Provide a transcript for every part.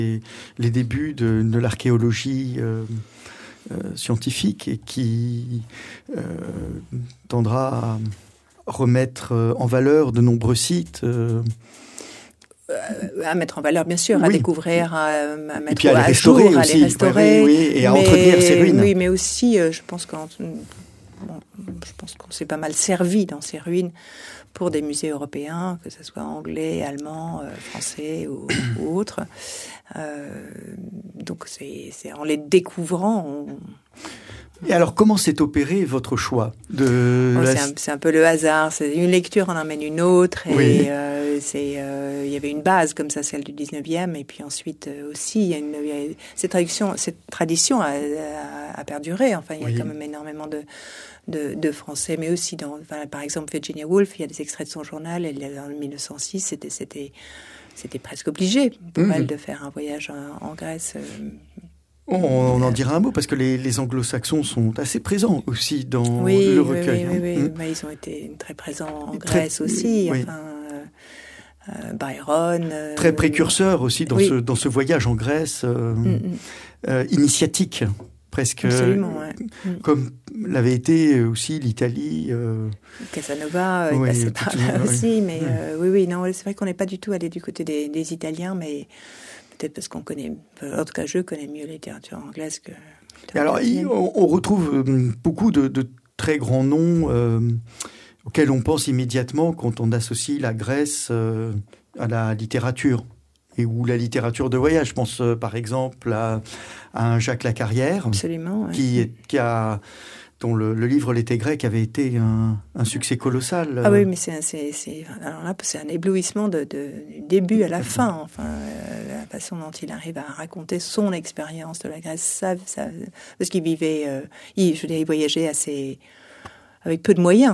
les débuts de l'archéologie scientifique et qui tendra à remettre en valeur de nombreux sites. À mettre en valeur, bien sûr, à découvrir, à mettre et puis à les restaurer jour, aussi, à les restaurer. Et à entretenir ces ruines. Oui, mais aussi, je pense qu'on s'est pas mal servi dans ces ruines pour des musées européens, que ce soit anglais, allemand, français ou autres. Donc c'est en les découvrant. Et alors, comment s'est opéré votre choix c'est un peu le hasard. C'est une lecture en emmène une autre. Et il y avait une base comme ça, celle du 19e. Et puis ensuite aussi, cette tradition a perduré. Enfin, il y a quand même énormément de Français, mais aussi par exemple, Virginia Woolf, il y a des extraits de son journal. En 1906, c'était presque obligé pour elle de faire un voyage en Grèce. On en dira un mot, parce que les anglo-saxons sont assez présents aussi dans le recueil. Oui. Ils ont été très présents en Grèce aussi. Enfin, Byron. Très précurseur aussi dans ce voyage en Grèce, initiatique, presque. Absolument, comme l'avait été aussi l'Italie. Casanova est passé par là aussi. Mais non, c'est vrai qu'on n'est pas du tout allé du côté des Italiens, mais peut-être parce qu'on connaît, en tout cas je connais mieux la littérature anglaise que... Alors on retrouve beaucoup de très grands noms auxquels on pense immédiatement quand on associe la Grèce à la littérature ou la littérature de voyage. Je pense par exemple à un Jacques Lacarrière. Absolument, dont le livre L'été grec avait été un succès colossal. Ah oui, mais alors là, c'est un éblouissement du début à la fin. Enfin, la façon dont il arrive à raconter son expérience de la Grèce, parce qu'il vivait, il voyageait avec peu de moyens.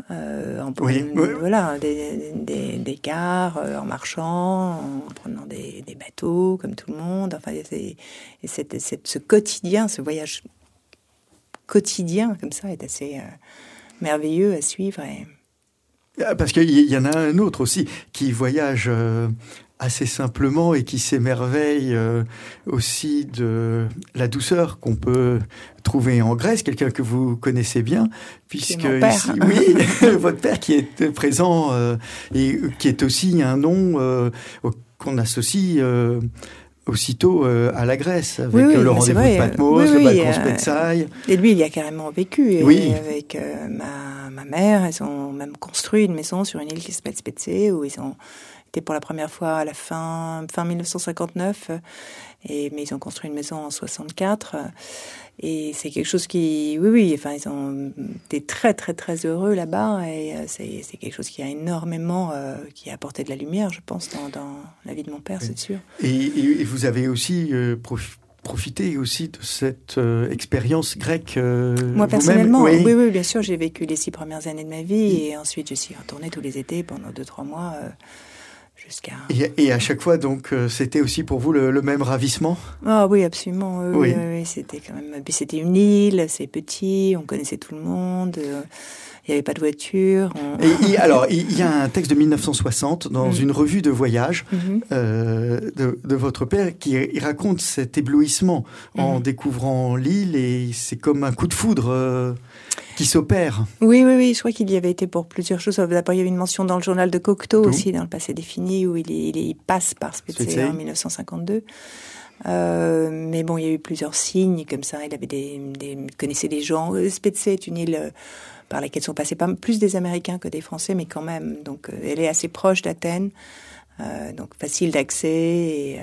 Voilà, des cars, en marchant, en prenant des bateaux, comme tout le monde. Enfin, ce quotidien, ce voyage quotidien comme ça est assez merveilleux à suivre. Parce qu'il y en a un autre aussi qui voyage assez simplement et qui s'émerveille aussi de la douceur qu'on peut trouver en Grèce, quelqu'un que vous connaissez bien, puisque mon père. Ici, votre père qui est présent et qui est aussi un nom qu'on associe aussitôt à la Grèce, avec le rendez-vous de Patmos, le balcon Spetsaï. Et lui, il y a carrément vécu. Avec ma mère, ils ont même construit une maison sur une île qui s'appelle Spetsé, où ils ont été pour la première fois à la fin 1959, mais ils ont construit une maison en 64. Et c'est quelque chose enfin, ils ont été très, très, très heureux là-bas. Et c'est quelque chose qui a énormément, qui a apporté de la lumière, je pense, dans la vie de mon père, c'est sûr. Et vous avez aussi profité aussi de cette expérience grecque moi, personnellement, oui, bien sûr. J'ai vécu les 6 premières années de ma vie et ensuite, je suis retournée tous les étés pendant 2-3 mois jusqu'à... Et à chaque fois, donc, c'était aussi pour vous le même ravissement ? Ah oui, absolument. Oui, c'était quand même... Puis c'était une île, c'est petit, on connaissait tout le monde... Il n'y avait pas de voiture. Alors, il y a un texte de 1960 dans une revue de voyage de votre père qui raconte cet éblouissement en découvrant l'île, et c'est comme un coup de foudre qui s'opère. Oui, je crois qu'il y avait été pour plusieurs choses. D'abord, il y avait une mention dans le journal de Cocteau aussi, dans le passé défini, où il passe par Spetsé en 1952. Mais bon, il y a eu plusieurs signes comme ça. Il connaissait des gens. Spetsé est une île par laquelle sont passés plus des Américains que des Français, mais quand même. Donc, elle est assez proche d'Athènes, donc facile d'accès.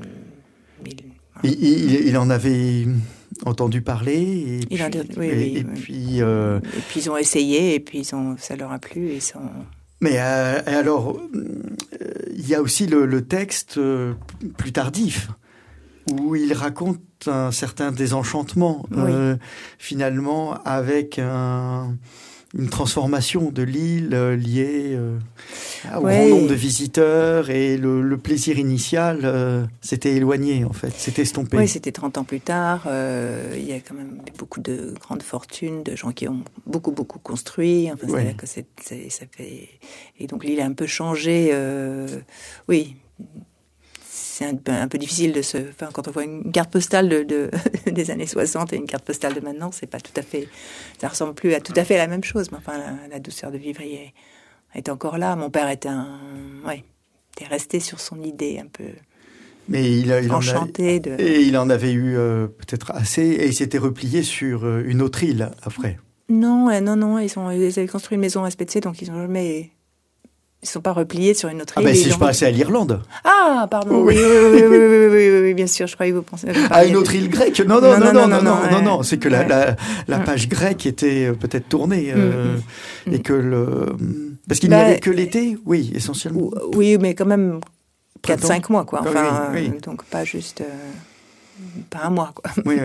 Il en avait entendu parler. Et puis ils ont essayé, et puis ça leur a plu. Mais alors, il y a aussi le texte plus tardif, où il raconte un certain désenchantement, finalement, avec une transformation de l'île liée au grand nombre de visiteurs, et le plaisir initial s'était éloigné, en fait, s'était estompé. Oui, c'était 30 ans plus tard. Il y a quand même beaucoup de grandes fortunes, de gens qui ont beaucoup, beaucoup construit. Enfin, c'est-à-dire que ça fait... Et donc, l'île a un peu changé. c'est un peu difficile quand on voit une carte postale des années 60 et une carte postale de maintenant, c'est pas tout à fait, ça ressemble plus à tout à fait la même chose. Mais enfin, la douceur de vivre est encore là. Mon père était resté sur son idée un peu. Mais il enchanté et il en avait eu peut-être assez, et il s'était replié sur une autre île après. Non, ils avaient construit une maison à Spetses, donc ils sont pas repliés sur une autre île. Si je pensais à l'Irlande. Ah, pardon. Oui, bien sûr. Je croyais que vous pensiez à une autre île grecque. Non. C'est que la page grecque était peut-être tournée et que parce qu'il n'y avait que l'été, oui, essentiellement. Oui, mais quand même 4-5 mois, quoi. Enfin, donc pas juste pas un mois, quoi. Oui.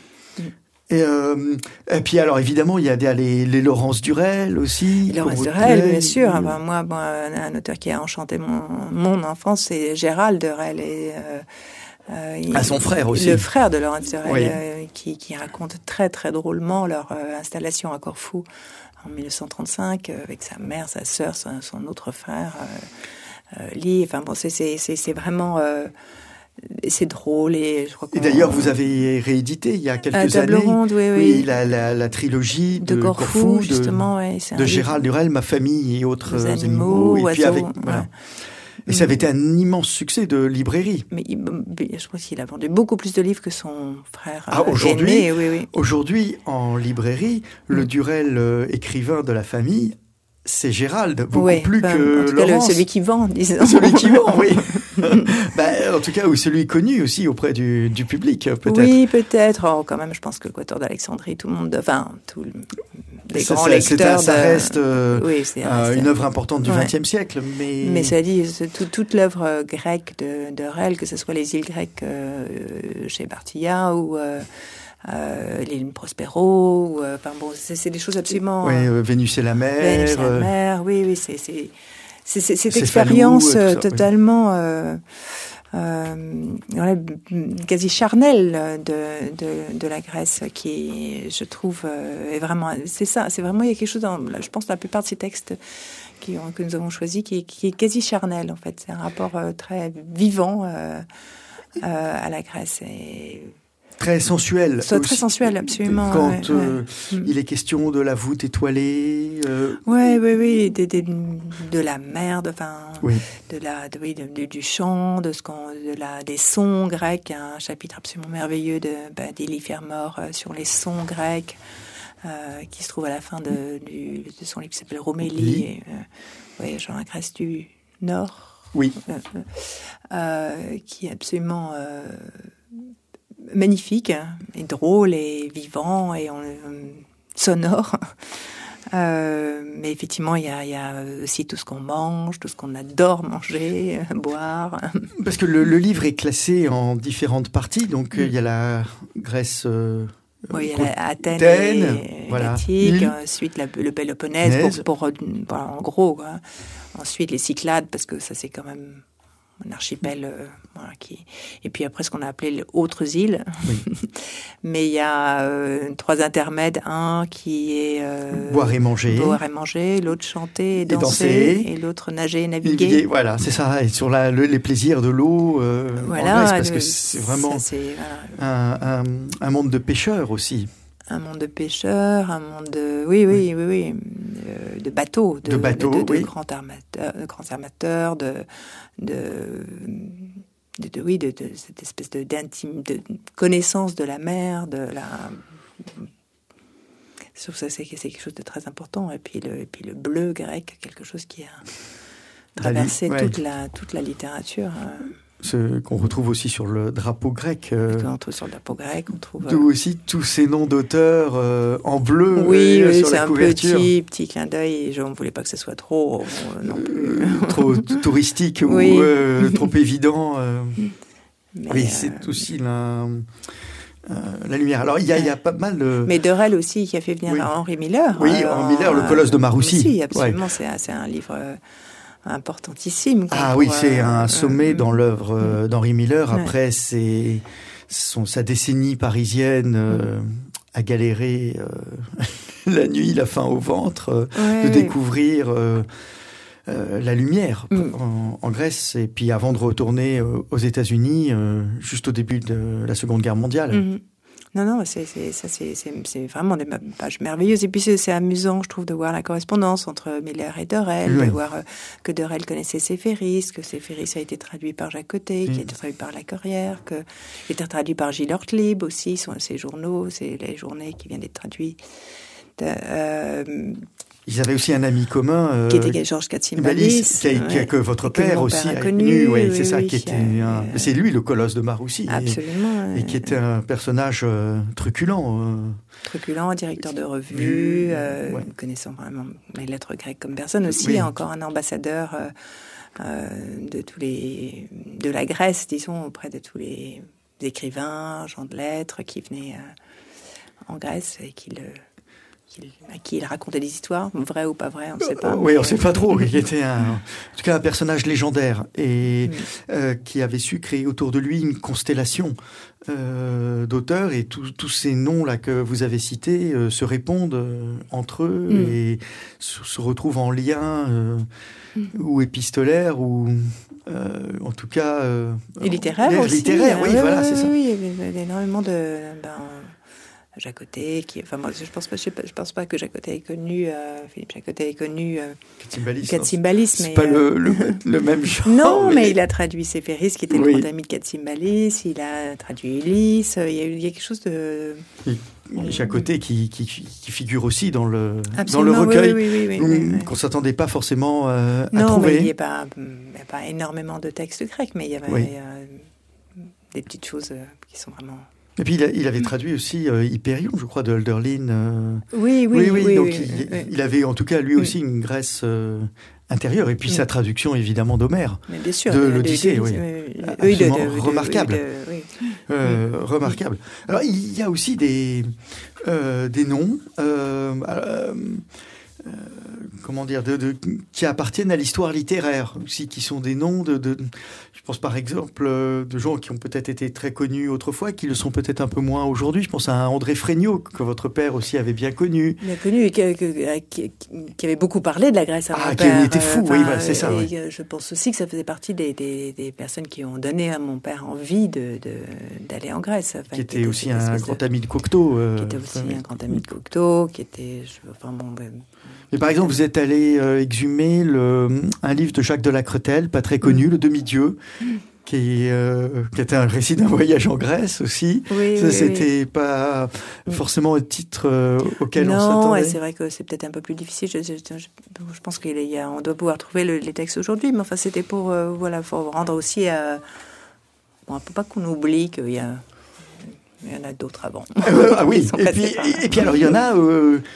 Et puis alors évidemment il y a les Laurence Durel aussi. Laurence Durel, bien sûr. Enfin, moi, un auteur qui a enchanté mon enfance, c'est Gérald Durel son frère aussi. Le frère de Laurence Durel, qui raconte très très drôlement leur installation à Corfou en 1935 avec sa mère, sa sœur, son autre frère. Lee. Enfin bon, c'est vraiment. C'est drôle et je crois et d'ailleurs, vous avez réédité il y a quelques années. Ronde, oui. La trilogie de Corfou, justement, de Gérald Durel, Ma famille et autres animaux. Et puis avec voilà. Et ça avait été un immense succès de librairie. Mais je pense qu'il a vendu beaucoup plus de livres que son frère. Aujourd'hui, oui. Aujourd'hui, en librairie, le Durel écrivain de la famille, c'est Gérald, beaucoup plus que Laurence. Celui qui vend, disons. Celui qui vend, oui. En tout cas, ou celui connu aussi auprès du public, peut-être. Oui, peut-être. Quand même, je pense que le Quatuor d'Alexandrie, tout le monde, les grands lecteurs. Ça reste une œuvre importante du XXe siècle. Mais ça dit, toute l'œuvre grecque de Rel, que ce soit les îles grecques chez Bartilla ou... l'île Prospero, c'est des choses absolument... Vénus et la mer. Oui, c'est cette expérience totalement quasi charnelle de la Grèce qui, je trouve, est vraiment... C'est vraiment, il y a quelque chose je pense, dans la plupart de ces textes que nous avons choisis qui est quasi charnel, en fait. C'est un rapport très vivant à la Grèce et... Très sensuel. Très sensuel, absolument. Quand il est question de la voûte étoilée. Oui. De la mer, du chant, des sons grecs. Un chapitre absolument merveilleux d'Élie Fermor sur les sons grecs qui se trouve à la fin de son livre qui s'appelle Romélie. Genre la Grèce du Nord. Oui. Qui est absolument... magnifique et drôle et vivant et sonore. Mais effectivement, il y a aussi tout ce qu'on mange, tout ce qu'on adore manger, boire. Parce que le livre est classé en différentes parties. Donc, il y a la Grèce... il y a Athènes et l'Attique, ensuite le Péloponnèse, en gros. Quoi. Ensuite, les Cyclades, parce que ça, c'est quand même... un archipel et puis après ce qu'on a appelé les autres îles. Oui. Mais il y a 3 intermèdes, un qui est boire et manger, l'autre chanter et danser. Et l'autre nager et naviguer. Voilà, c'est ça. Et sur les plaisirs de l'eau en Grèce, parce que c'est vraiment un monde de pêcheurs aussi. Un monde de pêcheurs, un monde de de bateaux, de grands armateurs, de cette espèce d'intime, de connaissance de la mer, Je trouve ça c'est quelque chose de très important. Et puis le bleu grec, quelque chose qui a traversé toute la littérature. Ce qu'on retrouve aussi sur le drapeau grec. On trouve sur le drapeau grec, on trouve... D'où aussi tous ces noms d'auteurs en bleu sur la couverture. C'est un petit clin d'œil. Je ne voulais pas que ce soit trop non plus... trop touristique ou trop évident. Mais c'est aussi la lumière. Alors, il y a pas mal de... Mais Durel aussi, qui a fait venir Henri Miller. Oui, Henri Miller, Le Colosse de Maroussi. Oui, absolument. C'est un livre... importantissime. C'est un sommet dans l'œuvre d'Henri Miller. Après, sa décennie parisienne à galérer la nuit, la faim au ventre, de découvrir la lumière en Grèce, et puis avant de retourner aux États-Unis juste au début de la Seconde Guerre mondiale. Non, c'est vraiment des pages merveilleuses. Et puis c'est amusant, je trouve, de voir la correspondance entre Miller et Dorel, de voir que Dorel connaissait Séphéris, que Séphéris a été traduit par Jacques Côté, qui a été traduit par Lacorrière, que a été traduit par Gilles Ortlieb aussi, ses journaux, c'est les journées qui viennent d'être traduits. Ils avaient aussi un ami commun qui était Georges Katsimbalis, que votre père aussi a connu. C'est ça, qui était c'est lui le colosse de Maroussi. Absolument. Et qui était un personnage truculent. Truculent, directeur de revue, connaissant vraiment les lettres grecques comme personne aussi, encore un ambassadeur de la Grèce, disons, auprès de tous les écrivains, gens de lettres qui venaient en Grèce et à qui il racontait des histoires, vraies ou pas vraies, on ne sait pas. Oui, on ne sait pas trop. Il était en tout cas un personnage légendaire et qui avait su créer autour de lui une constellation d'auteurs, et tous ces noms-là que vous avez cités se répondent entre eux et se retrouvent en lien ou épistolaire ou en tout cas... et littéraire aussi. Littéraire, voilà, c'est ça. Oui, il y avait énormément de... Jacques Côté, moi, je pense pas que Jacques Côté ait connu Philippe Jacques Côté ait connu Katsimbalis, c'est pas le même genre. Non, mais il a traduit Séphéris, qui était le grand ami de Katsimbalis. Il a traduit Ulysse. Il y a quelque chose de... Jacques Côté qui figure aussi dans le recueil, qu'on s'attendait pas forcément à trouver. Non, mais il n'y a pas énormément de textes grecs, mais il y avait des petites choses qui sont vraiment... Et puis il avait traduit aussi Hyperion, je crois, de Hölderlin. Oui. Donc il avait en tout cas lui aussi une Grèce intérieure, et puis sa traduction évidemment d'Homère, bien sûr, de l'Odyssée, absolument remarquable. Remarquable. Alors il y a aussi des noms. Comment dire, qui appartiennent à l'histoire littéraire aussi, qui sont des noms je pense par exemple de gens qui ont peut-être été très connus autrefois, qui le sont peut-être un peu moins aujourd'hui. Je pense à un André Fréniaux, que votre père aussi avait bien connu. Bien connu, qui avait beaucoup parlé de la Grèce à mon père. Qui était fou, c'est ça. Je pense aussi que ça faisait partie des personnes qui ont donné à mon père envie d'aller en Grèce. Qui était aussi un grand ami de Cocteau. Qui était aussi un grand ami de Cocteau, qui était... Mais par exemple, vous êtes allé exhumer un livre de Jacques de la Cretelle, pas très connu, Le Demi-Dieu, qui était un récit d'un voyage en Grèce aussi. C'était pas forcément un titre auquel on s'attendait. Non, et c'est vrai que c'est peut-être un peu plus difficile. Je pense qu'on doit pouvoir trouver les textes aujourd'hui, mais enfin, c'était pour faut rendre aussi on ne peut pas qu'on oublie qu'il y en a d'autres avant. Et puis alors, il y en a...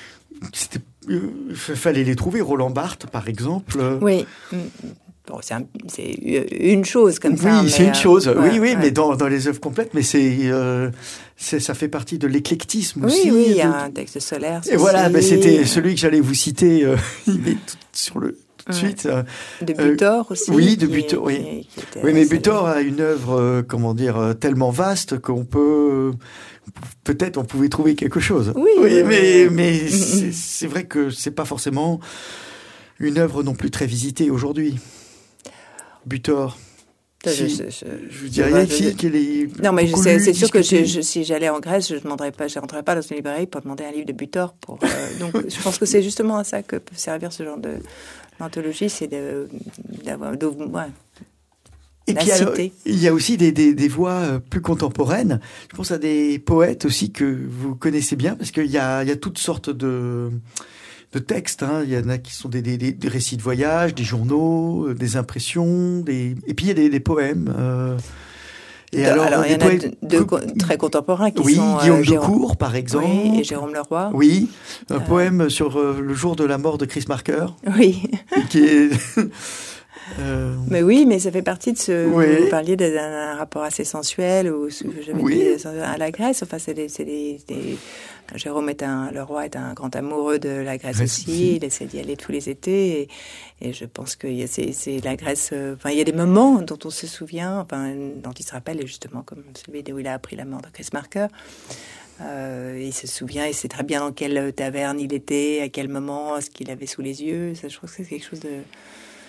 fallait les trouver. Roland Barthes, par exemple. Oui. Bon, c'est une chose comme ça. Oui, c'est une chose. Mais dans les œuvres complètes, mais ça fait partie de l'éclectisme aussi. Oui, il y a un texte solaire. Et voilà, c'était celui que j'allais vous citer. Il est sur le tout de suite. De Butor aussi. Oui, de Butor. Oui, mais Butor a une œuvre, tellement vaste qu'on peut. Peut-être on pouvait trouver quelque chose. Oui, mais c'est vrai que c'est pas forcément une œuvre non plus très visitée aujourd'hui. Butor. Je vous dirais qu'elle est... Non, mais c'est sûr que si j'allais en Grèce, je rentrerais pas dans une librairie pour demander un livre de Butor. Donc, je pense que c'est justement à ça que peut servir ce genre d'anthologie, c'est d'avoir... Et puis alors, il y a aussi des voix plus contemporaines. Je pense à des poètes aussi que vous connaissez bien, parce qu'il y a toutes sortes de textes. Il y en a qui sont des récits de voyage, des journaux, des impressions, et puis il y a des poèmes. Et alors il y en a deux très contemporains qui sont... Oui, Guillaume de Cour, par exemple. Oui, et Jérôme Leroy. Oui, un poème sur le jour de la mort de Chris Marker. Oui. Qui est... Mais oui, mais ça fait partie de ce... Vous parliez d'un rapport assez sensuel, ou ce que j'avais dit à la Grèce. Enfin, Jérôme Leroy est un grand amoureux de la Grèce aussi. Il essaie d'y aller tous les étés. Et je pense que c'est la Grèce... il y a des moments dont on se souvient, dont il se rappelle, justement, comme celui où il a appris la mort de Chris Marker. Il se souvient, il sait très bien dans quelle taverne il était, à quel moment, ce qu'il avait sous les yeux. Ça, je trouve que c'est quelque chose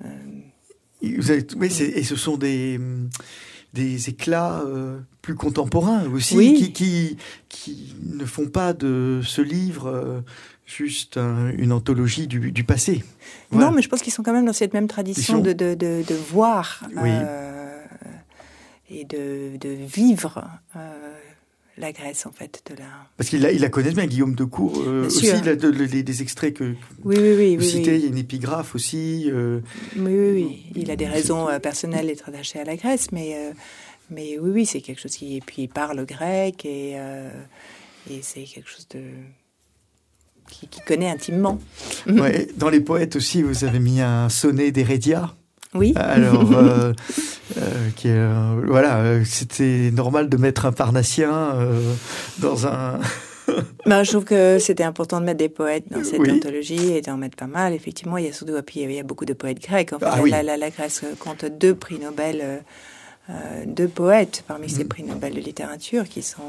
Et ce sont des éclats plus contemporains aussi, qui ne font pas de ce livre juste une anthologie du passé. Voilà. Non, mais je pense qu'ils sont quand même dans cette même tradition de voir et de vivre la Grèce, en fait. Parce qu'il la connaît bien, Guillaume de Cour. Aussi, des extraits que vous citez, il y a une épigraphe aussi. Oui. Il a des raisons personnelles d'être attaché à la Grèce, mais oui, c'est quelque chose qui... Et puis, il parle grec, et c'est quelque chose qui connaît intimement. Ouais, dans les poètes aussi, vous avez mis un sonnet d'Hérédia. Oui. Alors, c'était normal de mettre un Parnassien dans un... Je trouve que c'était important de mettre des poètes dans cette anthologie et d'en mettre pas mal. Effectivement, il y a surtout, puis il y a beaucoup de poètes grecs. En fait, la Grèce compte 2 prix Nobel, 2 poètes parmi ces prix Nobel de littérature qui sont...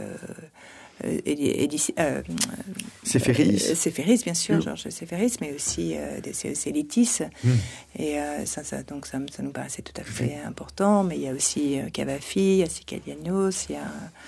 Séféris, bien sûr, Georges Séféris, mais aussi c'est Litis. Et donc ça nous paraissait tout à fait important. Mais il y a aussi Cavafi, il y a Sikalianos, il y a...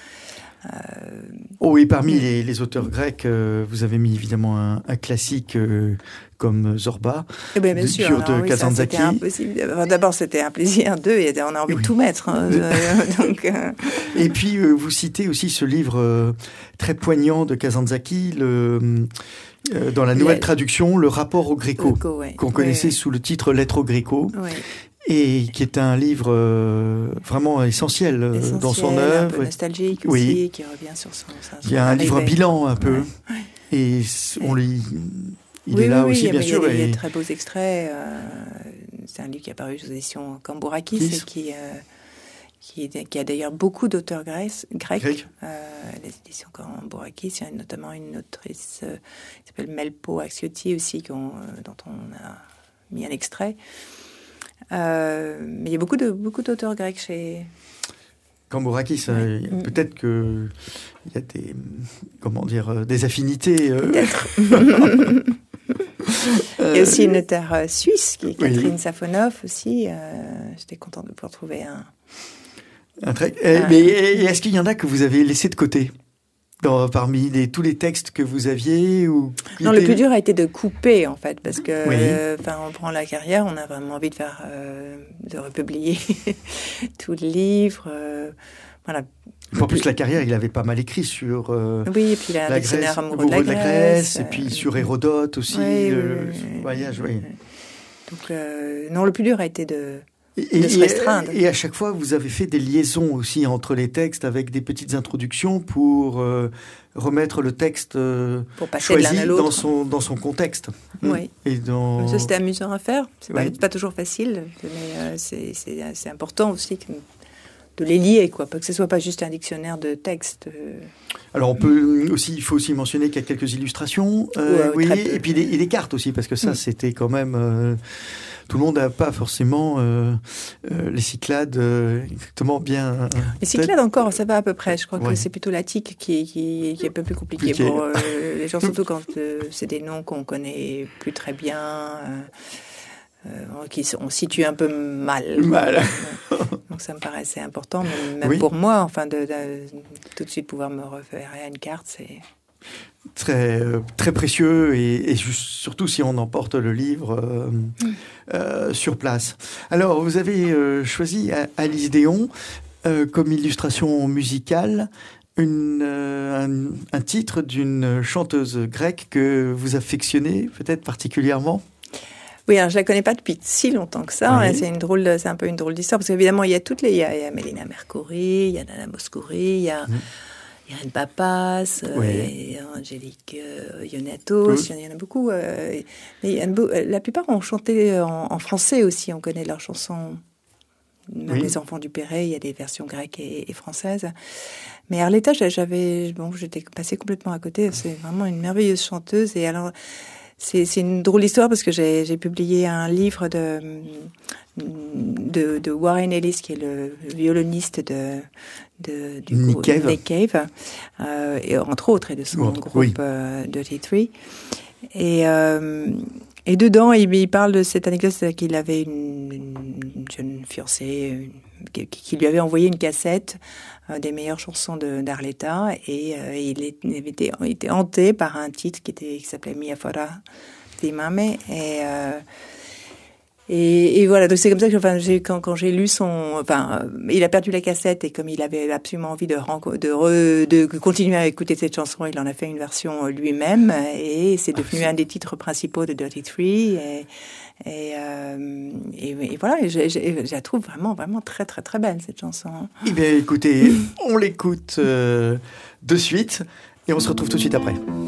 et parmi les auteurs grecs, vous avez mis évidemment un classique comme Zorba, bien sûr, de Kazantzakis. C'était impossible. D'abord, c'était un plaisir, on a envie de tout mettre. Et puis, vous citez aussi ce livre très poignant de Kazantzakis, dans la nouvelle traduction, Le rapport au Gréco, qu'on connaissait sous le titre Lettres au Gréco. Et qui est un livre vraiment essentiel dans son œuvre. Un peu nostalgique aussi, qui revient sur son il y a un livre bilan un peu. Et on lit... Il est là aussi, bien sûr. Il y a de très beaux extraits. C'est un livre qui est apparu aux éditions Kambourakis et qui a d'ailleurs beaucoup d'auteurs grecs. Les éditions Kambourakis, il y a notamment une autrice qui s'appelle Melpo Axioti aussi, dont on a mis un extrait. Mais il y a beaucoup d'auteurs grecs chez... Kambourakis, peut-être qu'il y a des affinités. Peut-être. Il y a aussi une auteure suisse, qui est Catherine Safonov aussi. J'étais contente de pouvoir trouver un trait. Mais est-ce qu'il y en a que vous avez laissé de côté parmi tous les textes que vous aviez Non, le plus dur a été de couper, en fait, parce que on prend la carrière, on a vraiment envie de republier tout le livre. Voilà. En plus, la carrière, il avait pas mal écrit sur et puis la Grèce, amoureux de la Grèce, et puis sur Hérodote aussi, voyage, Donc, non, le plus dur a été de se restreindre. Et à chaque fois, vous avez fait des liaisons aussi entre les textes avec des petites introductions pour remettre le texte choisi dans son contexte. Oui. Ça, c'était amusant à faire. C'est pas toujours facile, mais c'est important aussi de les lier, pas que ce soit pas juste un dictionnaire de textes. Alors il faut aussi mentionner qu'il y a quelques illustrations, et puis des cartes aussi, parce que ça c'était quand même tout le monde n'a pas forcément les Cyclades exactement bien. Les Cyclades encore, ça va à peu près. Je crois que c'est plutôt l'Attique qui est un peu plus compliqué pour les gens, surtout quand c'est des noms qu'on connaît plus très bien. On situe un peu mal. Donc ça me paraissait important, même pour moi, de tout de suite pouvoir me référer à une carte, c'est très très précieux et surtout si on emporte le livre sur place. Alors vous avez choisi Alice Déon comme illustration musicale. Un titre d'une chanteuse grecque que vous affectionnez peut-être particulièrement. Oui, alors je la connais pas depuis si longtemps que ça. C'est un peu une drôle d'histoire parce qu'évidemment il y a Mélina Mercouri, il y a Nana Mouskouri, il y a Irène Papas, il y a Angélique Ionatos, il y en a beaucoup. Mais la plupart ont chanté en français aussi. On connaît leurs chansons. Même les Enfants du Perret, il y a des versions grecques et françaises. Mais Arletta, j'étais passée complètement à côté. C'est vraiment une merveilleuse chanteuse. Et alors, c'est une drôle d'histoire parce que j'ai publié un livre de Warren Ellis, qui est le violoniste du Nick Cave, et entre autres, et de son groupe Dirty Three. Et Et dedans, il parle de cette anecdote, c'est qu'il avait une jeune fiancée qui lui avait envoyé une cassette des meilleures chansons d'Arletta, et il était hanté par un titre qui s'appelait Mia Fora di Mame, et voilà, donc c'est comme ça que quand j'ai lu il a perdu la cassette, et comme il avait absolument envie de continuer à écouter cette chanson, il en a fait une version lui-même, et c'est devenu un des titres principaux de Dirty Three, et voilà, je la trouve vraiment, vraiment très, très, très belle, cette chanson. Eh bien, écoutez, on l'écoute de suite, et on se retrouve tout de suite après.